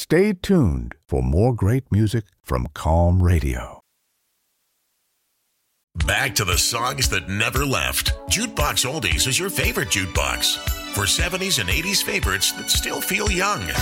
Stay tuned for more great music from Calm Radio. Back to the songs that never left. Jukebox Oldies is your favorite jukebox. For 70s and 80s favorites that still feel young.